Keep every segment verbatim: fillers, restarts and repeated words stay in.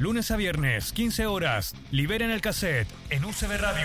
Lunes a viernes, quince horas. Liberen el cassette en U C B Radio.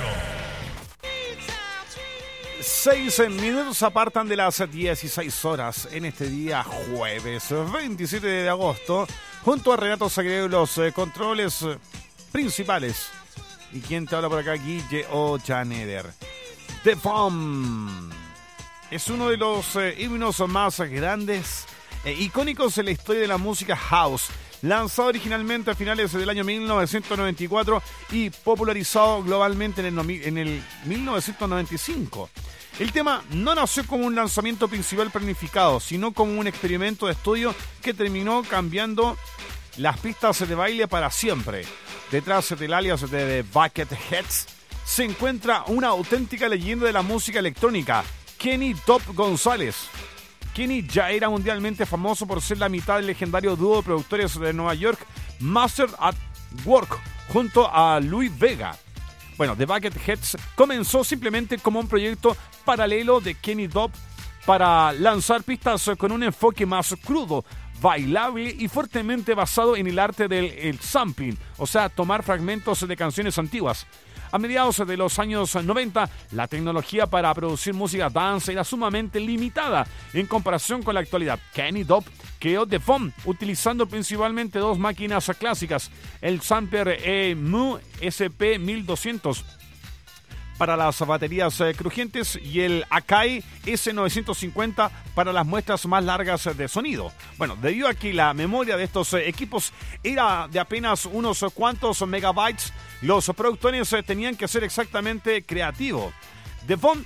Seis minutos apartan de las dieciséis horas en este día jueves veintisiete de agosto, junto a Renato Sagredo, los eh, controles eh, principales. Y quien te habla por acá, Guille Ochaneder. The Bomb es uno de los eh, himnos más grandes e icónicos en la historia de la música house, lanzado originalmente a finales del año mil novecientos noventa y cuatro y popularizado globalmente en el, en el mil novecientos noventa y cinco. El tema no nació como un lanzamiento principal planificado, sino como un experimento de estudio que terminó cambiando las pistas de baile para siempre. Detrás del alias de The Bucketheads se encuentra una auténtica leyenda de la música electrónica, Kenny Top González. Kenny ya era mundialmente famoso por ser la mitad del legendario dúo de productores de Nueva York, Master at Work, junto a Louis Vega. Bueno, The Bucketheads comenzó simplemente como un proyecto paralelo de Kenny Top para lanzar pistas con un enfoque más crudo, bailable y fuertemente basado en el arte del el sampling, o sea, tomar fragmentos de canciones antiguas. A mediados de los años noventa, la tecnología para producir música dance era sumamente limitada en comparación con la actualidad. Kenny Top creó The Bomb utilizando principalmente dos máquinas clásicas, el Sampler E M U S P mil doscientos para las baterías eh, crujientes y el Akai S novecientos cincuenta para las muestras más largas de sonido. Bueno, debido a que la memoria de estos eh, equipos era de apenas unos cuantos megabytes, los productores eh, tenían que ser exactamente creativos. The Bomb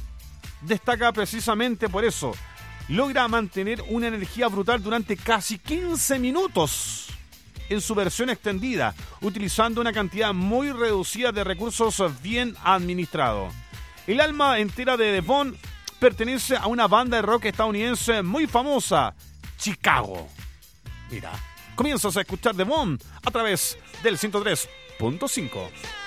destaca precisamente por eso. Logra mantener una energía brutal durante casi quince minutos en su versión extendida, utilizando una cantidad muy reducida de recursos bien administrados. El alma entera de The Bomb pertenece a una banda de rock estadounidense muy famosa, Chicago. Mira, comienzas a escuchar The Bomb a través del ciento tres punto cinco.